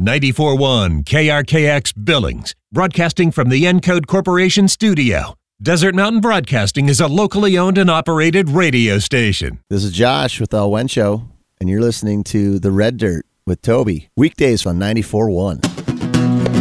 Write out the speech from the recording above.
94.1 KRKX Billings, broadcasting from the Encode Corporation studio. Desert Mountain Broadcasting is a locally owned and operated radio station. This is Josh with Al Wen Show, and you're listening to The Red Dirt with Toby. Weekdays on 94.1.